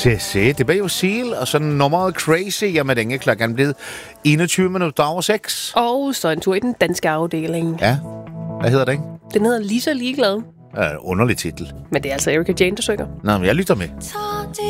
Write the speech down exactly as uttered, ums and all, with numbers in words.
Se, se, det blev jo Seal, og så nummeret Crazy. Jamen, den er klokken blevet enogtyve minutter over seks. Og så en tur i den danske afdeling. Ja, hvad hedder den? Den hedder Lige så ligeglad. Ja, underlig titel. Men det er altså Erika Jane, der synger. Nå, men jeg lytter med.